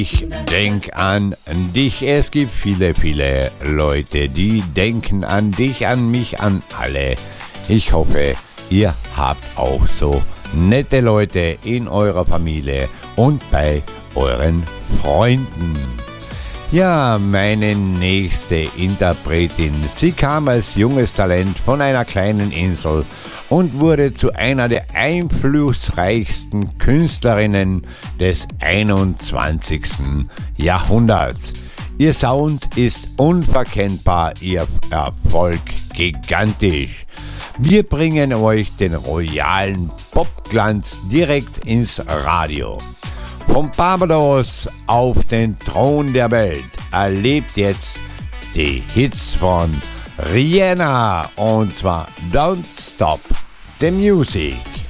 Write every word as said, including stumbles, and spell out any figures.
Ich denk an dich. Es gibt viele, viele Leute, die denken an dich, an mich, an alle. Ich hoffe, ihr habt auch so nette Leute in eurer Familie und bei euren Freunden. Ja, meine nächste Interpretin. Sie kam als junges Talent von einer kleinen Insel und wurde zu einer der einflussreichsten Künstlerinnen des einundzwanzigsten Jahrhunderts. Ihr Sound ist unverkennbar, ihr Erfolg gigantisch. Wir bringen euch den royalen Popglanz direkt ins Radio. Vom Barbados auf den Thron der Welt erlebt jetzt die Hits von Rihanna und zwar Don't Stop the Music.